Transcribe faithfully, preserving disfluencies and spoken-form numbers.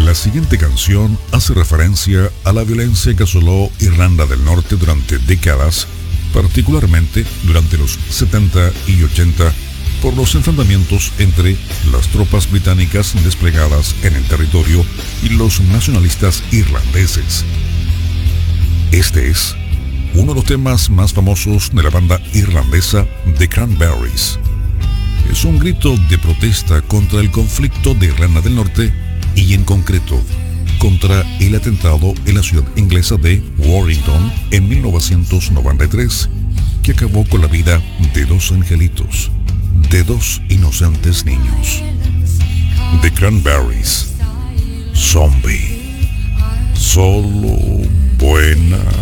La siguiente canción hace referencia a la violencia que asoló Irlanda del Norte durante décadas, particularmente durante los setenta y ochenta, por los enfrentamientos entre las tropas británicas desplegadas en el territorio y los nacionalistas irlandeses. Este es uno de los temas más famosos de la banda irlandesa The Cranberries. Es un grito de protesta contra el conflicto de Irlanda del Norte y en concreto contra el atentado en la ciudad inglesa de Warrington en mil novecientos noventa y tres, que acabó con la vida de dos angelitos, de dos inocentes niños. The Cranberries, Zombie, solo buena